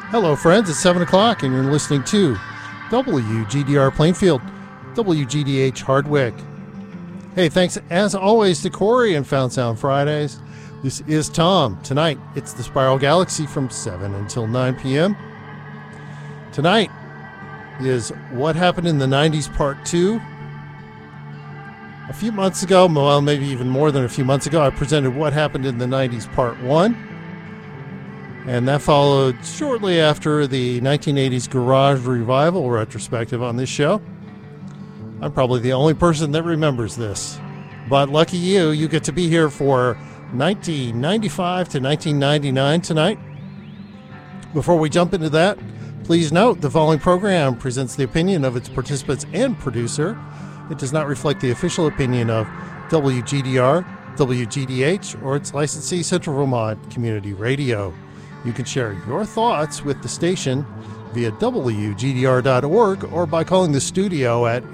Hello, friends. It's 7 o'clock, and you're listening to WGDR Plainfield, WGDH Hardwick. Hey, thanks as always to Corey and Found Sound Fridays. This is Tom. Tonight, it's the Spiral Galaxy from 7 until 9 p.m. Tonight is What Happened in the 90s Part 2. A few months ago, well, maybe even more than a few months ago, I presented What Happened in the 90s Part 1. And that followed shortly after the 1980s Garage Revival retrospective on this show. I'm probably the only person that remembers this. But lucky you, you get to be here for 1995 to 1999 tonight. Before we jump into that, please note the following program presents the opinion of its participants and producer. It does not reflect the official opinion of WGDR, WGDH, or its licensee, Central Vermont Community Radio. You can share your thoughts with the station via WGDR.org or by calling the studio at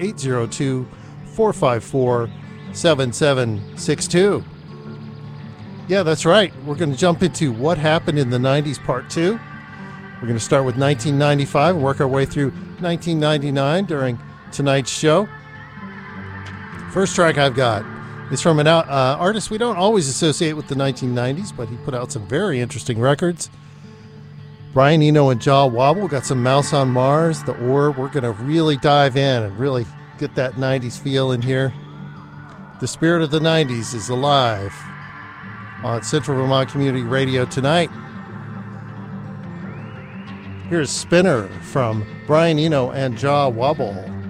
802-454-7762. Yeah, that's right. We're going to jump into What Happened in the 90s Part 2. We're going to start with 1995 and work our way through 1999 during tonight's show. First track I've got is from an artist we don't always associate with the 1990s, but he put out some very interesting records. Brian Eno and Jaw Wobble got some Mouse on Mars, The Orb. We're going to really dive in and really get that 90s feel in here. The spirit of the 90s is alive on Central Vermont Community Radio tonight. Here's Spinner from Brian Eno and Jaw Wobble.